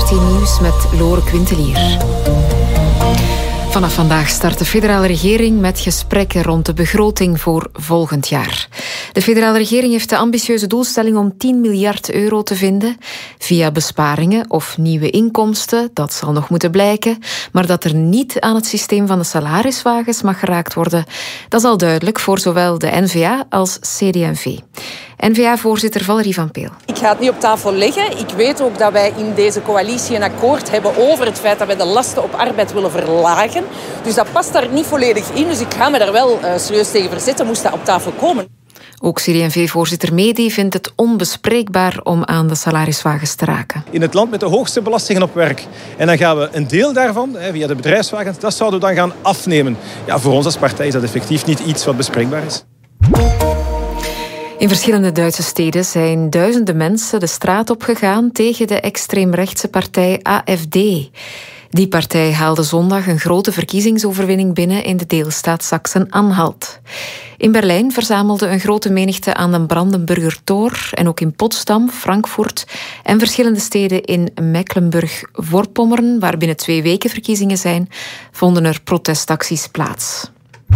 VRT Nieuws met Lore Quintelier. Vanaf vandaag start de federale regering met gesprekken rond de begroting voor volgend jaar. De federale regering heeft de ambitieuze doelstelling om 10 miljard euro te vinden. Via besparingen of nieuwe inkomsten, dat zal nog moeten blijken. Maar dat er niet aan het systeem van de salariswagens mag geraakt worden, dat is al duidelijk voor zowel de N-VA als CD&V. N-VA-voorzitter Valerie van Peel. Ik ga het niet op tafel leggen. Ik weet ook dat wij in deze coalitie een akkoord hebben over het feit dat wij de lasten op arbeid willen verlagen. Dus dat past daar niet volledig in. Dus ik ga me daar wel serieus tegen verzetten, moest dat op tafel komen. Ook CD&V-voorzitter Medi vindt het onbespreekbaar om aan de salariswagens te raken. In het land met de hoogste belastingen op werk. En dan gaan we een deel daarvan, via de bedrijfswagens, dat zouden we dan gaan afnemen. Ja, voor ons als partij is dat effectief niet iets wat bespreekbaar is. In verschillende Duitse steden zijn duizenden mensen de straat opgegaan tegen de extreemrechtse partij AfD. Die partij haalde zondag een grote verkiezingsoverwinning binnen in de deelstaat Sachsen-Anhalt. In Berlijn verzamelde een grote menigte aan de Brandenburger Tor en ook in Potsdam, Frankfurt en verschillende steden in Mecklenburg-Vorpommern, waar binnen 2 weken verkiezingen zijn, vonden er protestacties plaats.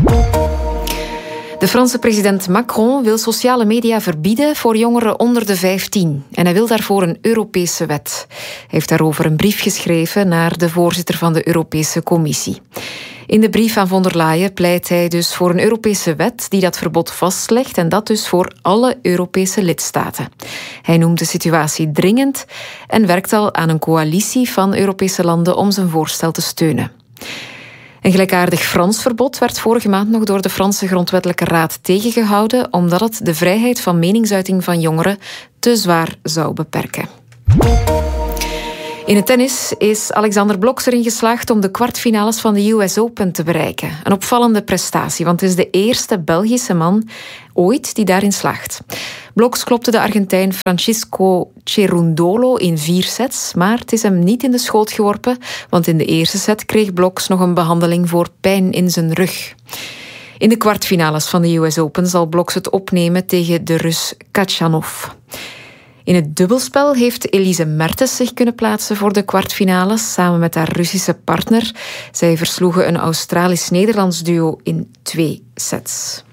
De Franse president Macron wil sociale media verbieden voor jongeren onder de 15. En hij wil daarvoor een Europese wet. Hij heeft daarover een brief geschreven naar de voorzitter van de Europese Commissie. In de brief aan von der Leyen pleit hij dus voor een Europese wet die dat verbod vastlegt en dat dus voor alle Europese lidstaten. Hij noemt de situatie dringend en werkt al aan een coalitie van Europese landen om zijn voorstel te steunen. Een gelijkaardig Frans verbod werd vorige maand nog door de Franse Grondwettelijke Raad tegengehouden, omdat het de vrijheid van meningsuiting van jongeren te zwaar zou beperken. In het tennis is Alexander Blokx erin geslaagd om de kwartfinales van de US Open te bereiken. Een opvallende prestatie, want het is de eerste Belgische man ooit die daarin slaagt. Blokx klopte de Argentijn Francisco Cerundolo in 4 sets, maar het is hem niet in de schoot geworpen, want in de eerste set kreeg Blokx nog een behandeling voor pijn in zijn rug. In de kwartfinales van de US Open zal Blokx het opnemen tegen de Rus Khachanov. In het dubbelspel heeft Elise Mertens zich kunnen plaatsen voor de kwartfinales samen met haar Russische partner. Zij versloegen een Australisch-Nederlands duo in 2 sets.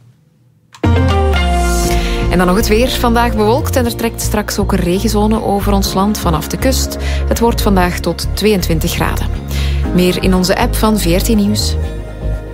En dan nog het weer. Vandaag bewolkt en er trekt straks ook een regenzone over ons land vanaf de kust. Het wordt vandaag tot 22 graden. Meer in onze app van VRT Nieuws.